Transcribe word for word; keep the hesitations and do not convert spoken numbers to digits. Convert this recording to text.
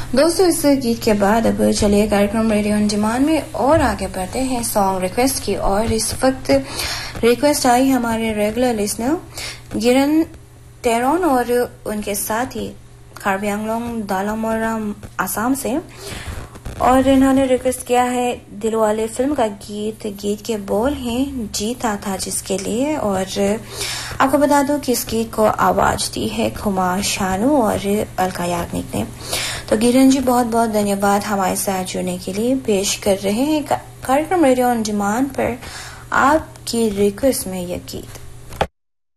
दोस्तों, इस गीत के बाद अब चलिए कार्यक्रम रेडियो ऑन डिमांड में और आगे बढ़ते हैं सॉन्ग रिक्वेस्ट की। और इस वक्त रिक्वेस्ट आई हमारे रेगुलर लिसनर गिरन टेरोन और उनके साथ ही कार्बी आंगलोंग दालामोरा आसाम से, और इन्होंने रिक्वेस्ट किया है दिलवाले फिल्म का गीत। गीत के बोल हैं जीता था जिसके लिए। और आपको बता दूं कि इस गीत को आवाज दी है कुमार शानू और अलका याग्निक ने। तो गिरन जी, बहुत बहुत धन्यवाद हमारे साथ जुड़ने के लिए। पेश कर रहे हैं कार्यक्रम रेडियो ऑन डिमांड पर आपकी रिक्वेस्ट में यह गीत।